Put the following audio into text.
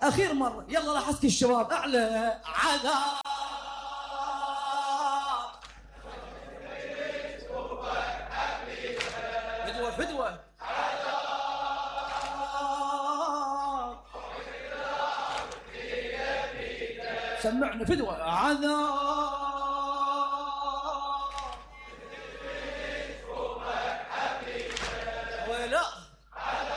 اخير مره يلا لا حسك الشباب اعلى عذاب فدوه فدوه سمعنا فدوه عذاب